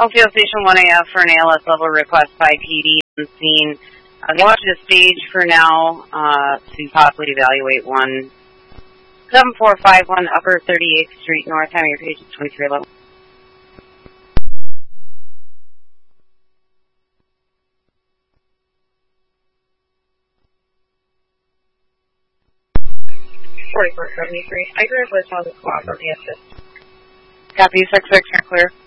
Oakdale Station 1AF for an ALS level request by PD on scene. Watch the stage for now to possibly evaluate 17451 Upper 38th Street North. Time of your page is 2311. I direct list on the clock on the assist. Copy 66, you're clear.